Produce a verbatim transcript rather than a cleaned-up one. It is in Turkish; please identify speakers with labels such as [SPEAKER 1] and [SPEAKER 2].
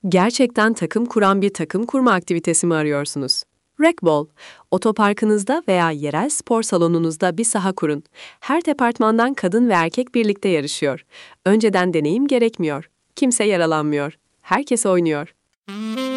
[SPEAKER 1] Gerçekten takım kuran bir takım kurma aktivitesi mi arıyorsunuz? Racquetball, otoparkınızda veya yerel spor salonunuzda bir saha kurun. Her departmandan kadın ve erkek birlikte yarışıyor. Önceden deneyim gerekmiyor. Kimse yaralanmıyor. Herkes oynuyor.